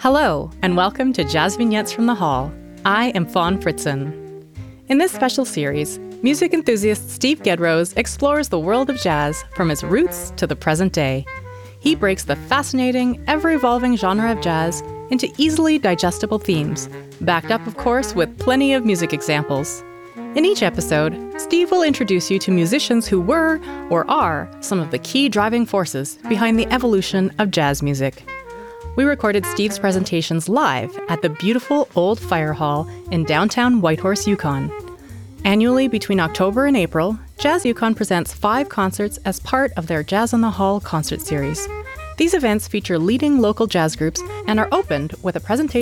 Hello, and welcome to Jazz Vignettes from the Hall. I am Fawn Fritzen. In this special series, music enthusiast Steve Gedrose explores the world of jazz from its roots to the present day. He breaks the fascinating, ever-evolving genre of jazz into easily digestible themes, backed up, of course, with plenty of music examples. In each episode, Steve will introduce you to musicians who were, or are, some of the key driving forces behind the evolution of jazz music. We recorded Steve's presentations live at the beautiful Old Fire Hall in downtown Whitehorse, Yukon. Annually between October and April, Jazz Yukon presents 5 concerts as part of their Jazz on the Hall concert series. These events feature leading local jazz groups and are opened with a presentation